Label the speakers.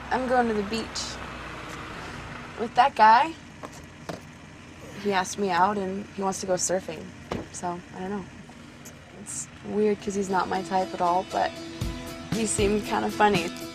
Speaker 1: I'm going to the beach with that guy. He asked me out and he wants to go surfing. So, I don't know. It's weird because he's not my type at all, but he seemed kind of funny.